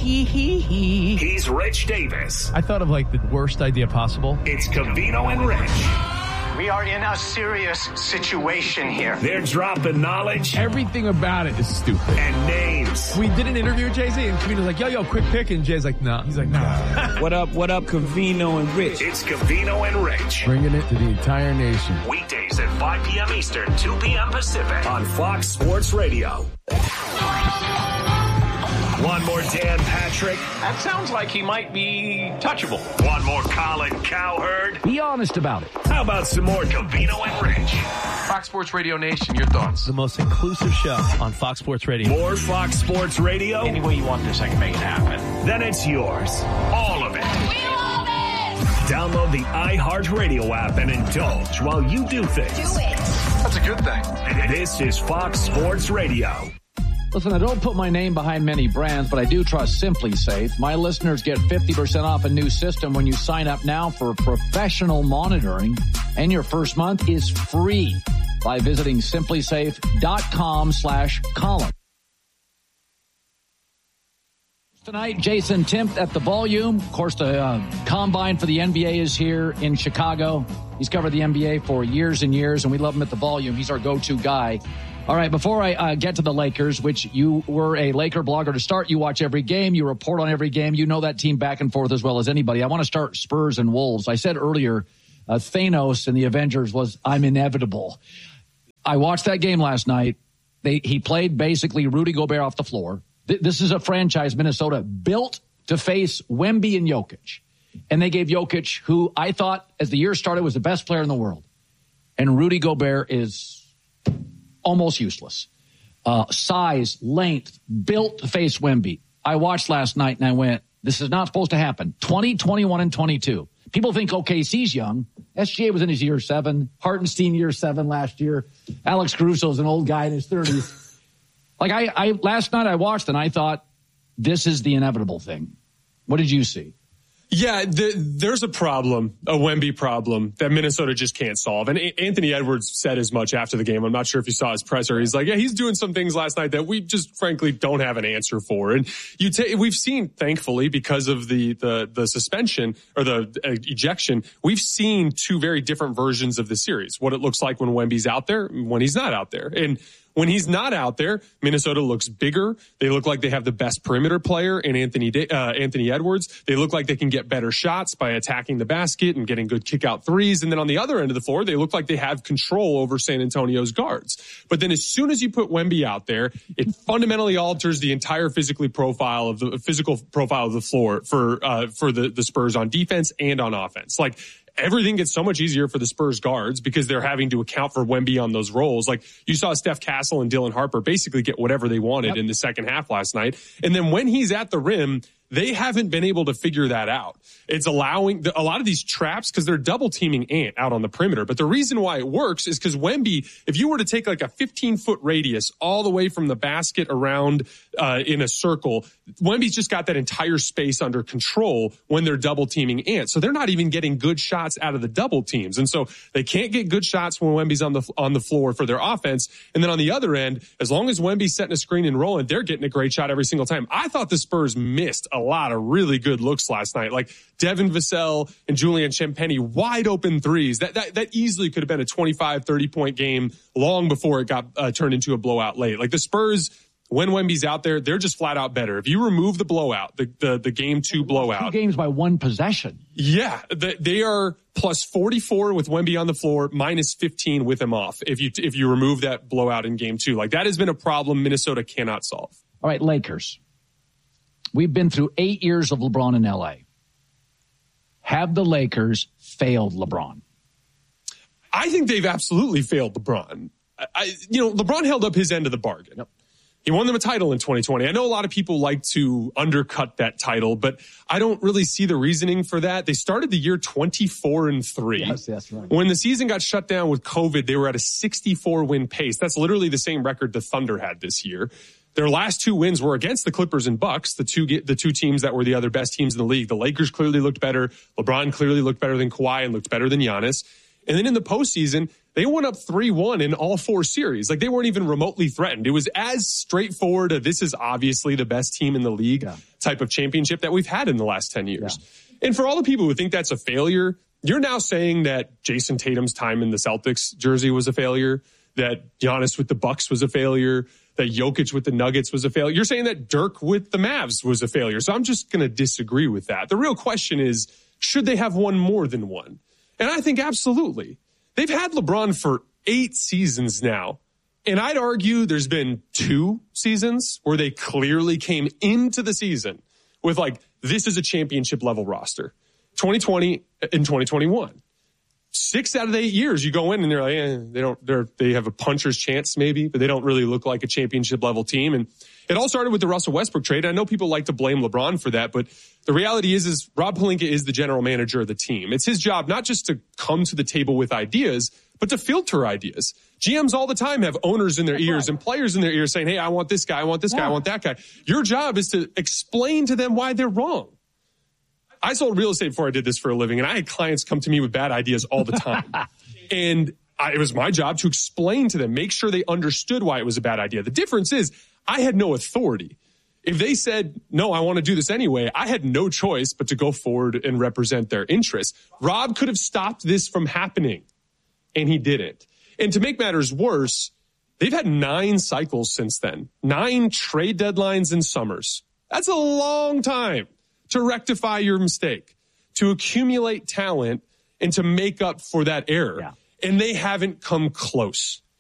He's Rich Davis. I thought of like the worst idea possible. It's Covino and Rich. We are in a serious situation here. They're dropping knowledge. Everything about it is stupid. And names. We did an interview with Jay-Z, and Covino's like, yo, quick pick. And Jay's like, nah. He's like, nah. What up, Covino and Rich? It's Covino and Rich. Bringing it to the entire nation. Weekdays at 5 p.m. Eastern, 2 p.m. Pacific on Fox Sports Radio. One more Dan Patrick. That sounds like he might be touchable. One more Colin Cowherd. Be honest about it. How about some more Covino and Rich? Fox Sports Radio Nation, your thoughts. The most inclusive show on Fox Sports Radio. More Fox Sports Radio. Any way you want this, I can make it happen. Then it's yours. All of it. We love it! Download the iHeartRadio app and indulge while you do things. Do it. That's a good thing. This is Fox Sports Radio. Listen, I don't put my name behind many brands, but I do trust SimpliSafe. My listeners get 50% off a new system when you sign up now for professional monitoring, and your first month is free by visiting SimpliSafe.com/Colin. Tonight, Jason Timpf at the Volume. Of course, the Combine for the NBA is here in Chicago. He's covered the NBA for years and years, and we love him at the Volume. He's our go-to guy. All right, before I get to the Lakers, which you were a Laker blogger to start, you watch every game, you report on every game, you know that team back and forth as well as anybody. I want to start Spurs and Wolves. I said earlier, Thanos in the Avengers I'm inevitable. I watched that game last night. He played basically Rudy Gobert off the floor. This is a franchise, Minnesota, built to face Wemby and Jokic. And they gave Jokic, who I thought as the year started was the best player in the world. And Rudy Gobert is almost useless. Size, length, built to face Wemby. I watched last night and I went, this is not supposed to happen. 20, 21, and 22. People think OKC's young. SGA was in his year 7. Hartenstein year 7 last year. Alex Caruso's an old guy in his 30s. Like I last night I watched and I thought, this is the inevitable thing. What did you see? Yeah, there's a problem, a Wemby problem that Minnesota just can't solve. And Anthony Edwards said as much after the game. I'm not sure if you saw his presser. He's like, yeah, he's doing some things last night that we just frankly don't have an answer for. And we've seen, thankfully, because of the suspension or the ejection, we've seen two very different versions of the series. What it looks like when Wemby's out there, when he's not out there. And when he's not out there, Minnesota looks bigger. They look like they have the best perimeter player in Anthony Edwards. They look like they can get better shots by attacking the basket and getting good kick-out threes. And then on the other end of the floor, they look like they have control over San Antonio's guards. But then as soon as you put Wemby out there, it fundamentally alters the entire physical profile of the floor for the Spurs on defense and on offense. Like, everything gets so much easier for the Spurs guards because they're having to account for Wemby on those roles. Like, you saw Steph Castle and Dylan Harper basically get whatever they wanted in the second half last night. And then when he's at the rim, they haven't been able to figure that out. It's allowing a lot of these traps because they're double teaming Ant out on the perimeter. But the reason why it works is because Wemby, if you were to take like a 15-foot radius all the way from the basket around in a circle, Wemby's just got that entire space under control when they're double teaming Ant. So they're not even getting good shots out of the double teams. And so they can't get good shots when Wemby's on the floor for their offense. And then on the other end, as long as Wemby's setting a screen and rolling, they're getting a great shot every single time. I thought the Spurs missed a lot of really good looks last night. Like Devin Vassell and Julian Champagnie, wide open threes. That easily could have been a 25, 30-point game long before it got turned into a blowout late. Like the Spurs, when Wemby's out there, they're just flat out better. If you remove the blowout, the game 2 blowout. 2 games by 1 possession. Yeah, they are plus 44 with Wemby on the floor, minus 15 with him off. If you remove that blowout in game 2, like that has been a problem Minnesota cannot solve. All right, Lakers. We've been through 8 years of LeBron in L.A. Have the Lakers failed LeBron? I think they've absolutely failed LeBron. LeBron held up his end of the bargain. Yep. He won them a title in 2020. I know a lot of people like to undercut that title, but I don't really see the reasoning for that. They started the year 24-3. Yes, that's right. When the season got shut down with COVID, they were at a 64-win pace. That's literally the same record the Thunder had this year. Their last 2 wins were against the Clippers and Bucks, the two teams that were the other best teams in the league. The Lakers clearly looked better. LeBron clearly looked better than Kawhi and looked better than Giannis. And then in the postseason, They went up 3-1 in all 4 series. Like, they weren't even remotely threatened. It was as straightforward this is obviously the best team in the league type of championship that we've had in the last 10 years. Yeah. And for all the people who think that's a failure, you're now saying that Jason Tatum's time in the Celtics jersey was a failure, that Giannis with the Bucks was a failure, that Jokic with the Nuggets was a failure. You're saying that Dirk with the Mavs was a failure. So I'm just going to disagree with that. The real question is, should they have won more than one? And I think absolutely. They've had LeBron for 8 seasons now. And I'd argue there's been 2 seasons where they clearly came into the season with this is a championship level roster. 2020 and 2021. 6 out of the 8 years you go in and they're like, they have a puncher's chance maybe, but they don't really look like a championship level team. And it all started with the Russell Westbrook trade. I know people like to blame LeBron for that, but the reality is Rob Pelinka is the general manager of the team. It's his job not just to come to the table with ideas, but to filter ideas. GMs all the time have owners in their ears and players in their ears saying, hey, I want this guy, I want this guy, I want that guy. Your job is to explain to them why they're wrong. I sold real estate before I did this for a living, and I had clients come to me with bad ideas all the time. And it was my job to explain to them, make sure they understood why it was a bad idea. The difference is I had no authority. If they said, no, I want to do this anyway, I had no choice but to go forward and represent their interests. Rob could have stopped this from happening, and he didn't. And to make matters worse, they've had 9 cycles since then, 9 trade deadlines and summers. That's a long time to rectify your mistake, to accumulate talent, and to make up for that error. Yeah. And they haven't come close.